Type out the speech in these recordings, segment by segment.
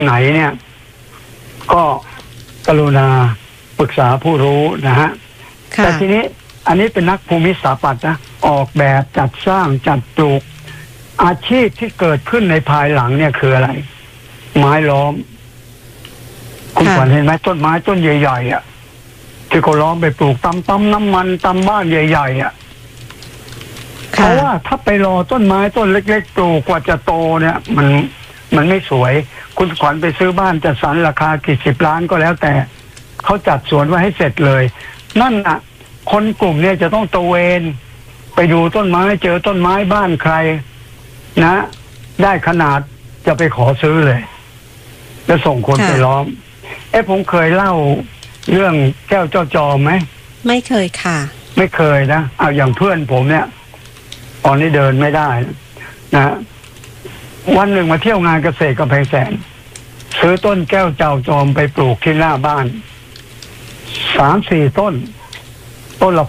ไหนเนี่ยก็กรุณาปรึกษาผู้รู้นะฮะแต่ทีนี้อันนี้เป็นนักภูมิสถาปัตย์นะออกแบบจัดสร้างจัดปลูกอาชีพที่เกิดขึ้นในภายหลังเนี่ยคืออะไรไม้ล้อมคุณขวัญเห็นไหมต้นไม้ต้นใหญ่ๆอ่ะที่เขาล้อมไปปลูกตำน้ำมันตำบ้านใหญ่ๆอ่ะเพราะว่าถ้าไปรอต้นไม้ต้นเล็กๆปลูกกว่าจะโตเนี่ยมันไม่สวยคุณขวัญไปซื้อบ้านจัดสรรราคากี่สิบล้านก็แล้วแต่เขาจัดสวนไว้ให้เสร็จเลยนั่นอ่ะคนกลุ่มเนี่ยจะต้องตระเวนไปดูต้นไม้เจอต้นไม้บ้านใครนะได้ขนาดจะไปขอซื้อเลยแล้วส่งคนไปล้อมผมเคยเล่าเรื่องแก้วเจ้าจอมไหมไม่เคยค่ะไม่เคยนะเอาอย่างเพื่อนผมเนี่ยตอนนี้เดินไม่ได้นะวันหนึ่งมาเที่ยวงานเกษตรกำแพงแสนซื้อต้นแก้วเจ้าจอมไปปลูกที่หน้าบ้าน3-4 ต้นละ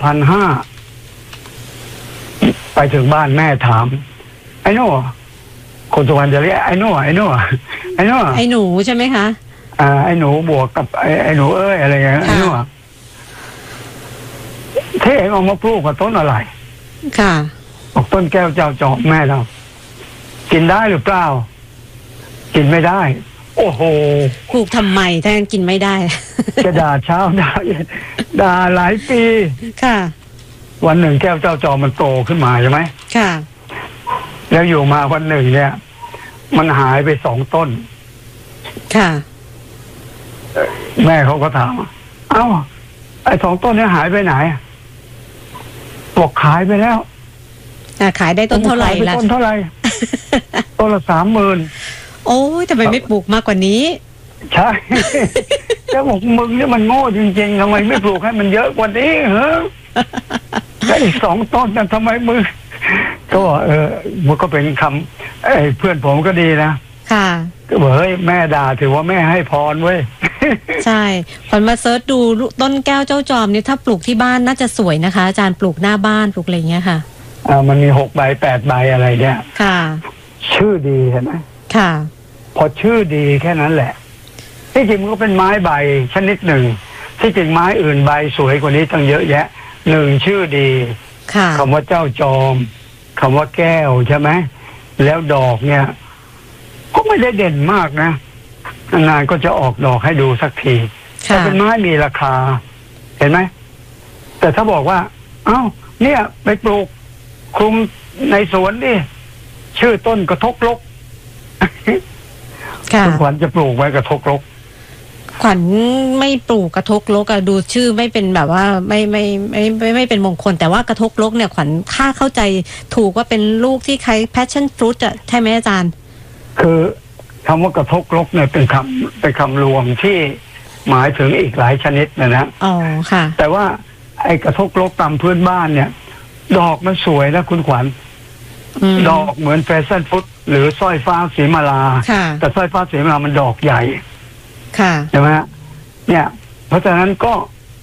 1,500ไปถึงบ้านแม่ถามไอ้โน่คนสุวรรณจะเรียกไอ้โน่ไอ้หนูใช่ไหมคะไอ้หนูบวกกับไอ้หนูอะไรอย่างเงี้ยไอ้โน่เท่ออกมาปลูกกับต้นอะไรค่ะบอกต้นแก้วเจ้าจอมแม่เรากินได้หรือเปล่ากินไม่ได้โอ้โหปลูกทำไมถ้ากินไม่ได้จะด่าเช้าด่าหลายปีค่ะวันหนึ่งแก้วเจ้าจอมมันโตขึ้นมาใช่ไหมค่ะแล้วอยู่มาวันหนึ่งเนี่ยมันหายไป2 ต้นค่ะแม่เขาก็ถามเอ้าไอ้2 ต้นนี้หายไปไหนบอกขายไปแล้วขายได้ต้นเท่าไหร่ล่ะต้นเท่าไหร่ต้นละ30,000 โอ้ยทำไมไม่ปลูกมากกว่านี้ใช่แล้วบอกมึงเนี่ยมันโง่จริงๆทำไมไม่ปลูกให้มันเยอะกว่านี้เหรอแล้วอีก2 ต้นนั้นทำไมมึงก็มันก็เป็นคำเพื่อนผมก็ดีนะค่ะก็บอกเฮ้ยแม่ด่าถือว่าแม่ให้พรเว้ยใช่พอมาเซิร์ชดูต้นแก้วเจ้าจอมเนี่ยถ้าปลูกที่บ้านน่าจะสวยนะคะอาจารย์ปลูกหน้าบ้านปลูกอะไรเงี้ยค่ะมันมี6 ใบ 8 ใบอะไรเนี่ยค่ะชื่อดีเห็นไหมค่ะพอชื่อดีแค่นั้นแหละที่จริงมันก็เป็นไม้ใบชนิดหนึ่งที่จริงไม้อื่นใบสวยกว่านี้ตั้งเยอะแยะ1ชื่อดีคำว่าเจ้าจอมคำว่าแก้วใช่ไหมแล้วดอกเนี่ยก็ไม่ได้เด่นมากนะนานๆก็จะออกดอกให้ดูสักทีแต่เป็นไม้มีราคาเห็นไหมแต่ถ้าบอกว่าเอ้าเนี่ยไปปลูกคลุมในสวนดิชื่อต้นกระทกลกคุณขวัญจะปลูกไว้กระทกลกขวัญไม่ปลูกกระทกลกอะดูชื่อไม่เป็นแบบว่าไม่เป็นมงคลแต่ว่ากระทกลกเนี่ยขวัญค่าเข้าใจถูกว่าเป็นลูกที่คล้าย passion fruit อะใช่ไหมอาจารย์คือคำว่ากระทกลกเนี่ยเป็นคำรวมที่หมายถึงอีกหลายชนิดนะอ๋อค่ะแต่ว่าไอ้กระทกลกตามพื้นบ้านเนี่ยดอกมันสวยนะคุณขวัญดอกเหมือนแฟชั่นฟรุตหรือสร้อยฟ้าสีมาลาแต่สร้อยฟ้าสีมาลามันดอกใหญ่ใช่ไหมเนี่ยเพราะฉะนั้นก็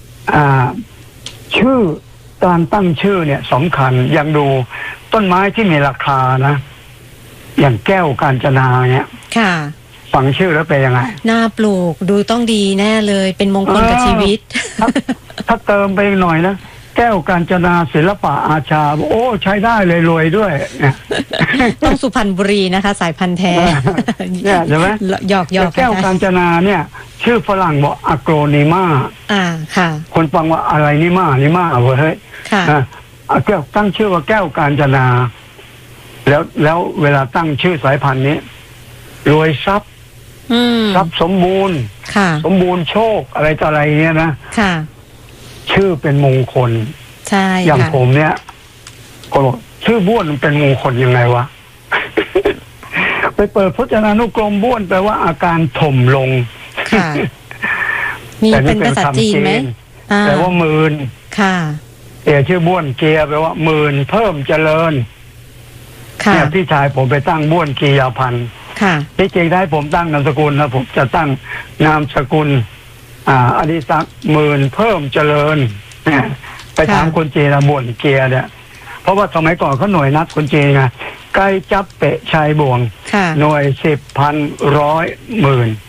ชื่อการตั้งชื่อเนี่ยสำคัญอย่างดูต้นไม้ที่มีราคานะอย่างแก้วกาญจนาเนี่ยฟังชื่อแล้วเป็นยังไงน่าปลูกดูต้องดีแน่เลยเป็นมงคลกับชีวิตถ้าเติมไปหน่อยนะแก้วกาญจนาศิลปะอาชาโอ้ใช้ได้เลยรวยด้วยต้องสุพรรณบุรีนะคะสายพันธุ์แท้เนี่ยใช่ไหมหยอกแก้วกาญจนาเนี่ยชื่อฝรั่งบอกอะโกรนิมาค่ะคนฟังว่าอะไรนิมาเฮ้ยแก้วตั้งชื่อว่าแก้วกาญจนาแล้วเวลาตั้งชื่อสายพันธุ์นี้รวยทรัพย์สมบูรณ์สมบูรณ์โชคอะไรต่ออะไรเงี้ยนะชื่อเป็นมงคลใช่อย่างผมเนี่ยก็บอกชื่อบ้วนมันเป็นมงคลยังไงวะ ไปเปิดพจนานุกรมบ้วนแปลว่าอาการถมลงมีเป็นภาษาจีนไหมแปลว่าหมื่นชื่อบ้วนเกียร์แปลว่าหมื่นเพิ่มเจริญเนี่ยพี่ชายผมไปตั้งบ้วนกียาพันธ์ที่จริงได้ผมตั้งนามสกุลนะผมจะตั้งนามสกุลอดิศักดิ์หมื่นเพิ่มเจริญไปถามคนจีนบ้วนเกียร์เนี่ยเพราะว่าสมัยก่อนเขาหน่วยนัดคนจีนไงไก่จับเปะชายบ่วงค่ะหน่วย10,000 100 หมื่น